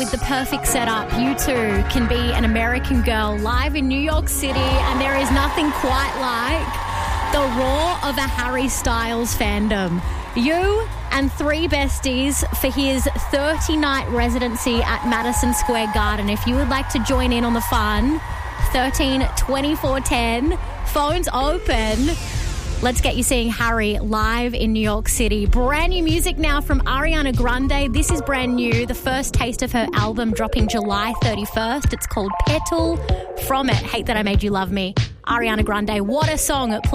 with the perfect setup. You too can be an American girl live in New York City, and there is nothing quite like the roar of a Harry Styles fandom. You and 3 besties for his 30-night residency at Madison Square Garden. If you would like to join in on the fun, 13 24 10, phones open. Let's get you seeing Harry live in New York City. Brand new music now from Ariana Grande. This is brand new. The first taste of her album dropping July 31st. It's called Petal. From it, Hate That I Made You Love Me. Ariana Grande, what a song.